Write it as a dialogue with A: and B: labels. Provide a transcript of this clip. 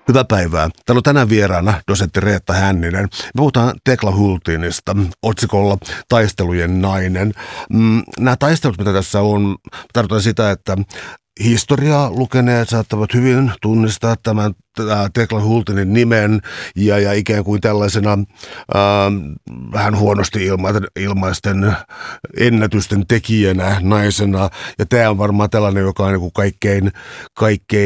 A: Hyvää päivää. Täällä on tänään vieraana dosentti Reetta Hänninen. Me puhutaan Tekla Hultinista otsikolla Taistelujen nainen. Nämä taistelut, mitä tässä on, tarkoitan sitä, että historiaa lukeneet saattavat hyvin tunnistaa tämän Tekla Hultinin nimen ja ikään kuin tällaisena vähän huonosti ilmaisten ennätysten tekijänä, naisena. Ja tämä on varmaan tällainen, joka on niin kuin kaikkein